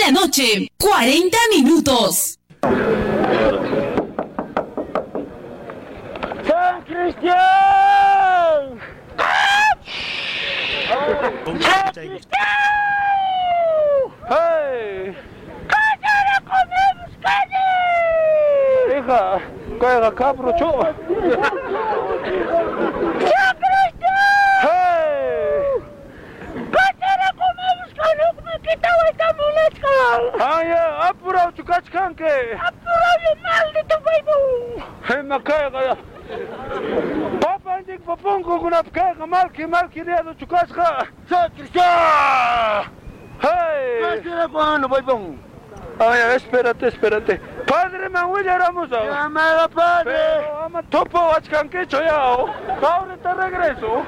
la noche, 40 minutos. ¡San Cristian! ¡San Cristian! ¡Hey! ¡Cállate, comemos, calle! Hija, caiga cabro, cho. ¡San Cristian! ¡Hey! ¡Cállate, comemos, calle! ¡Me quitaba esta muleca! ¡Ah, ya! ¡Apurao, chucachcanque! ¡Apurao, yo maldito huevo! ¡Hey, me caiga! Papa anjing papungo kunap kaya malki riado chukasca. San Cristian. Hey. ¿Qué cuando voy pong? Ay, espérate. Padre Manuel Ramos. Llamada padre. Pero ama topo achcanquecho ya. Ahorita regreso.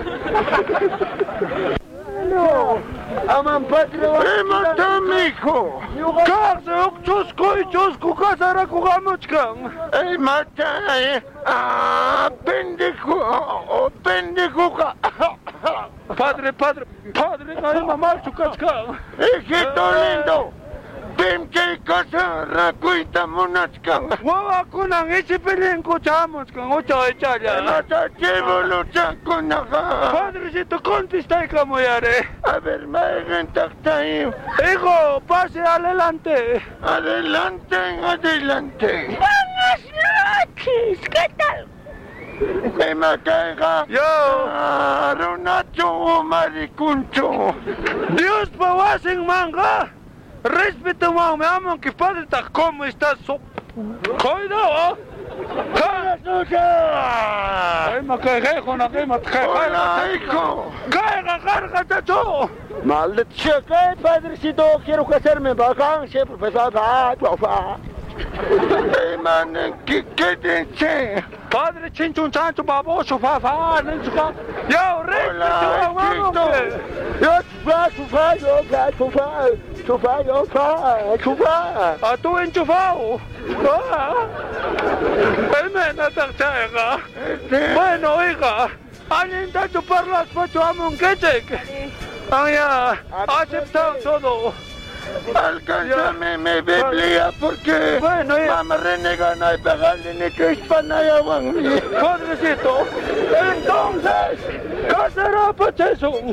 No. Aman padre. Mata mijo. Casa chusco casara kugamuchkan. Ey mata pendejo. Padre, ay mamá chukachkan. Hijito lindo. Ven que casa rakuita monachkan. Wawa kunang isipilin ko chamuchkan. Ocha echaya. Mata chivolo chakunaga. Padrecito, contesta como yare. A ver, me taktai. Hijo, pase adelante. Adelante. Buenas noches, ¿qué tal? Que me caiga. Yo. Ronacho maricuncho. Dios pavas en manga. Respeto, me amo que padre está como estás. Cuidado. Buenas noches. Ay, me caiga con la quema. Hola, hijo. Caiga, tacho. Maldito, ¿qué padrecito? Quiero casarme vacancia, profesor. Man, ¿qué dice? Padre chinchun chancho baboso, papá, yo, respeto, vamos. Yo, chufa. ¿A tú enchufado? Bueno, hija, ¿alguien te ha chupado las pacho a Monquete? Aceptado todo. Alcánzame mi Biblia porque mamá renegana y pegarle ni que hispanaya van. Padrecito, entonces, ¿qué será Pacheso?